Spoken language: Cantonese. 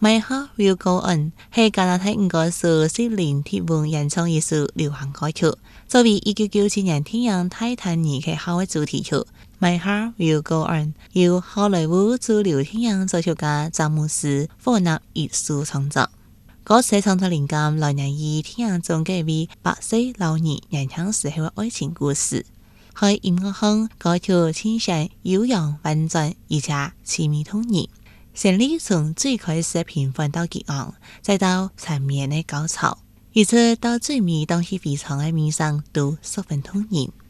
My Heart Will Go On 係加拿大5個數70鐵腕演唱藝術流行歌曲，作為1997年電影《泰坦尼克號》嘅主題曲。My Heart Will Go On 由好萊塢主流電影作曲家詹姆斯·霍納藝術創作。歌詞創作靈感來源於電影中嘅位白色老人年輕時候嘅愛情故事。喺音樂上，歌曲傾向悠揚婉轉，而且淒美動人。旋律從最開始平緩到激昂，再到纏綿的高潮，一直到最尾當時非常嘅迷上都十分動人。